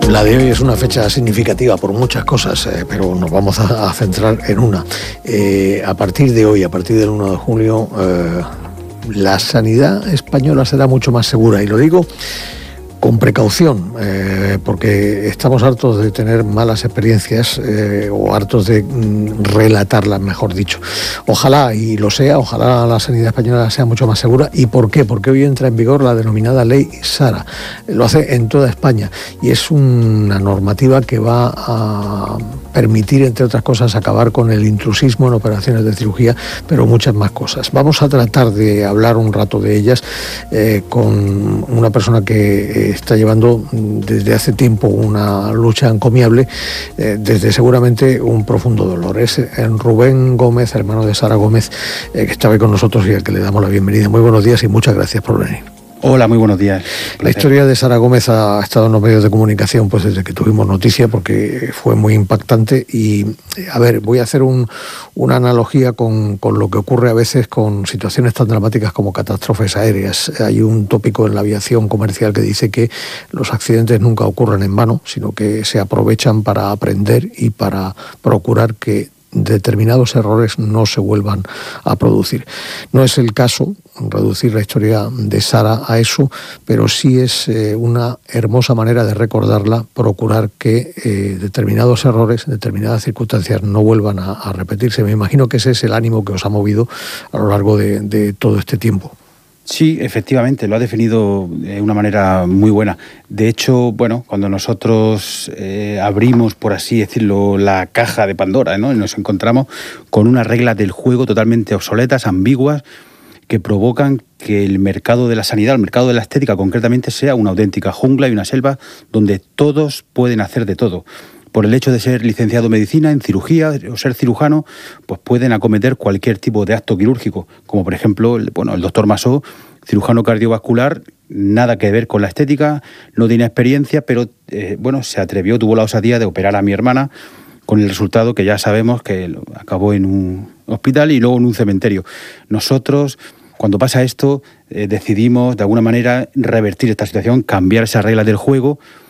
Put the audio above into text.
La de hoy es una fecha significativa por muchas cosas, pero nos vamos a centrar en una. A partir de hoy, a partir del 1 de julio, la sanidad española será mucho más segura. Y lo digo con precaución, porque estamos hartos de tener malas experiencias o hartos de relatarlas, mejor dicho. Ojalá, y lo sea, ojalá la sanidad española sea mucho más segura. ¿Y por qué? Porque hoy entra en vigor la denominada Ley Sara. Lo hace en toda España y es una normativa que va a permitir, entre otras cosas, acabar con el intrusismo en operaciones de cirugía, pero muchas más cosas. Vamos a tratar de hablar un rato de ellas con una persona que está llevando desde hace tiempo una lucha encomiable, desde seguramente un profundo dolor. Es Rubén Gómez, hermano de Sara Gómez, que está hoy con nosotros y al que le damos la bienvenida. Muy buenos días y muchas gracias por venir. Hola, muy buenos días. La historia de Sara Gómez ha estado en los medios de comunicación pues desde que tuvimos noticia, porque fue muy impactante. Y, a ver, voy a hacer una analogía con lo que ocurre a veces con situaciones tan dramáticas como catástrofes aéreas. Hay un tópico en la aviación comercial que dice que los accidentes nunca ocurren en vano, sino que se aprovechan para aprender y para procurar que determinados errores no se vuelvan a producir. No es el caso reducir la historia de Sara a eso, pero sí es una hermosa manera de recordarla, procurar que determinados errores, determinadas circunstancias no vuelvan a repetirse. Me imagino que ese es el ánimo que os ha movido a lo largo de todo este tiempo. Sí, efectivamente, lo ha definido de una manera muy buena. De hecho, bueno, cuando nosotros abrimos, por así decirlo, la caja de Pandora, ¿no?, y nos encontramos con unas reglas del juego totalmente obsoletas, ambiguas, que provocan que el mercado de la sanidad, el mercado de la estética concretamente, sea una auténtica jungla y una selva donde todos pueden hacer de todo. Por el hecho de ser licenciado en medicina, en cirugía o ser cirujano, pues pueden acometer cualquier tipo de acto quirúrgico, como por ejemplo, el doctor Masó, cirujano cardiovascular, nada que ver con la estética, no tiene experiencia, pero se atrevió, tuvo la osadía de operar a mi hermana, con el resultado que ya sabemos que acabó en un hospital y luego en un cementerio. Nosotros, cuando pasa esto, decidimos de alguna manera revertir esta situación, cambiar esas reglas del juego,